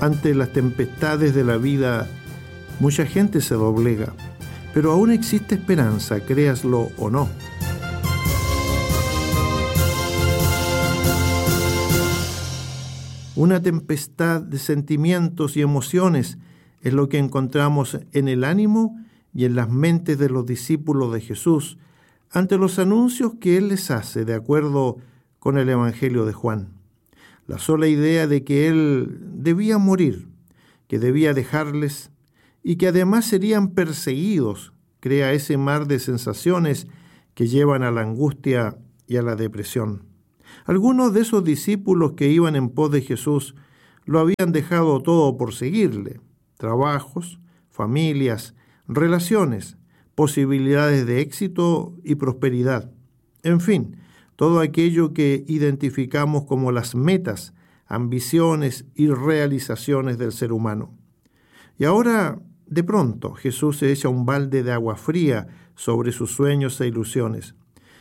Ante las tempestades de la vida, mucha gente se doblega, pero aún existe esperanza, créaslo o no. Una tempestad de sentimientos y emociones es lo que encontramos en el ánimo y en las mentes de los discípulos de Jesús ante los anuncios que Él les hace de acuerdo con el Evangelio de Juan. La sola idea de que Él debía morir, que debía dejarles y que además serían perseguidos, crea ese mar de sensaciones que llevan a la angustia y a la depresión. Algunos de esos discípulos que iban en pos de Jesús lo habían dejado todo por seguirle: trabajos, familias, relaciones, posibilidades de éxito y prosperidad. En fin, todo aquello que identificamos como las metas, ambiciones y realizaciones del ser humano. Y ahora, de pronto, Jesús se echa un balde de agua fría sobre sus sueños e ilusiones.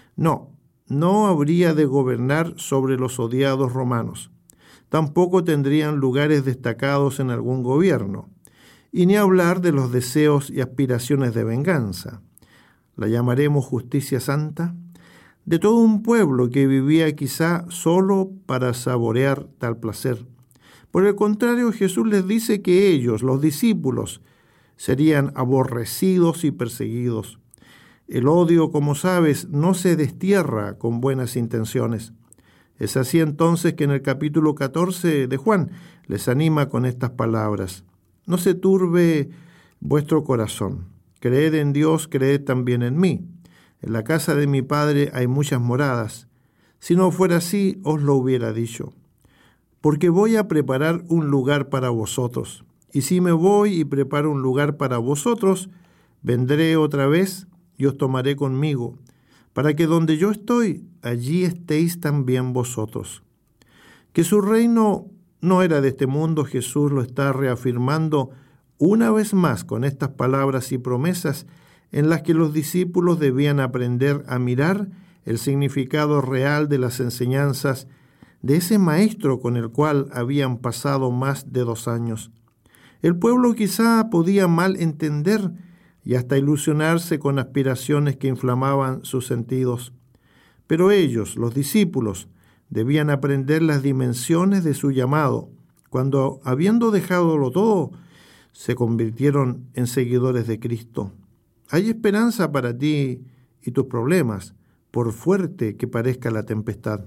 No habría de gobernar sobre los odiados romanos. Tampoco tendrían lugares destacados en algún gobierno. Y ni hablar de los deseos y aspiraciones de venganza. ¿La llamaremos justicia santa? De todo un pueblo que vivía quizá solo para saborear tal placer. Por el contrario, Jesús les dice que ellos, los discípulos, serían aborrecidos y perseguidos. El odio, como sabes, no se destierra con buenas intenciones. Es así entonces que en el capítulo 14 de Juan les anima con estas palabras: no se turbe vuestro corazón. Creed en Dios, creed también en mí. En la casa de mi Padre hay muchas moradas. Si no fuera así, os lo hubiera dicho. Porque voy a preparar un lugar para vosotros. Y si me voy y preparo un lugar para vosotros, vendré otra vez y os tomaré conmigo, para que donde yo estoy, allí estéis también vosotros. Que su reino no era de este mundo, Jesús lo está reafirmando una vez más con estas palabras y promesas en las que los discípulos debían aprender a mirar el significado real de las enseñanzas de ese maestro con el cual habían pasado más de 2 años. El pueblo quizá podía mal entender y hasta ilusionarse con aspiraciones que inflamaban sus sentidos. Pero ellos, los discípulos, debían aprender las dimensiones de su llamado, cuando, habiendo dejadolo todo, se convirtieron en seguidores de Cristo. Hay esperanza para ti y tus problemas, por fuerte que parezca la tempestad.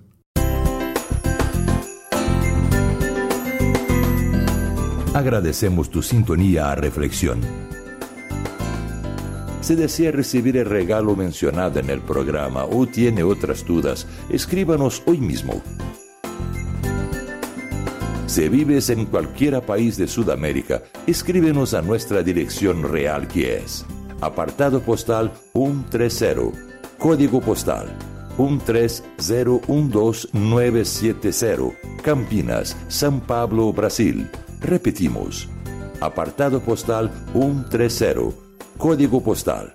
Agradecemos tu sintonía a Reflexión. Si desea recibir el regalo mencionado en el programa o tiene otras dudas, escríbanos hoy mismo. Si vives en cualquier país de Sudamérica, escríbenos a nuestra dirección real, que es apartado postal 130, código postal 13012970, Campinas, São Paulo, Brasil. Repetimos, apartado postal 130, código postal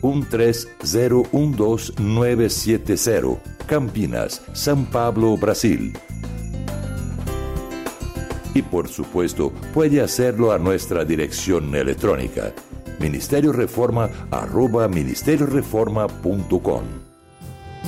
13012970, Campinas, São Paulo, Brasil. Y por supuesto, puede hacerlo a nuestra dirección electrónica: ministerioreforma@ministerioreforma.com.